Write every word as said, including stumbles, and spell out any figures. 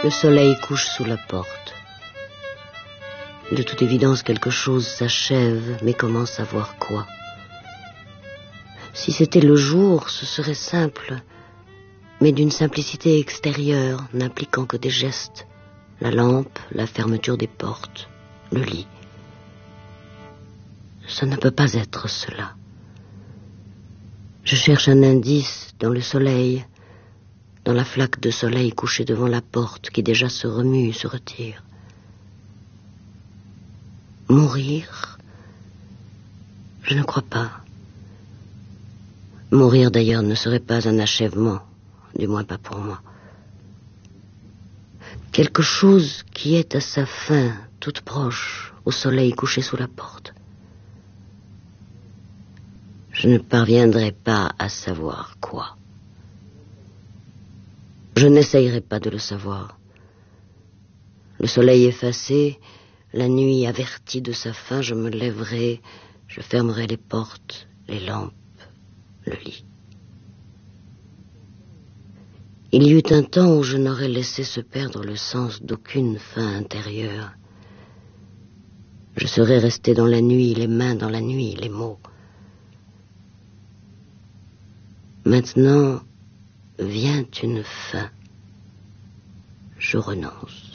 Le soleil couche sous la porte. De toute évidence, quelque chose s'achève, mais comment savoir quoi? Si c'était le jour, ce serait simple, mais d'une simplicité extérieure, n'impliquant que des gestes. La lampe, la fermeture des portes, le lit. Ça ne peut pas être cela. Je cherche un indice dans le soleil, dans la flaque de soleil couchée devant la porte qui déjà se remue, se retire. Mourir? Je ne crois pas. Mourir d'ailleurs ne serait pas un achèvement, du moins pas pour moi. Quelque chose qui est à sa fin, toute proche, au soleil couché sous la porte. Je ne parviendrai pas à savoir quoi. Je n'essayerai pas de le savoir. Le soleil effacé, la nuit avertie de sa fin, je me lèverai, je fermerai les portes, les lampes, le lit. Il y eut un temps où je n'aurais laissé se perdre le sens d'aucune fin intérieure. Je serais resté dans la nuit, les mains dans la nuit, les mots. Maintenant vient une fin. Je renonce.